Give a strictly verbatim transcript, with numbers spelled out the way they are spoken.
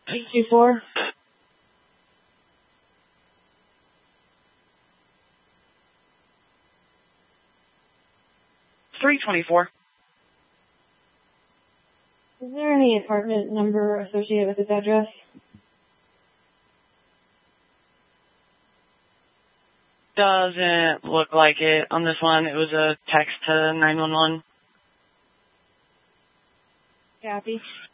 eight two four. three twenty-four. Is there any apartment number associated with this address? Doesn't look like it on this one. It was a text to nine one one. Copy.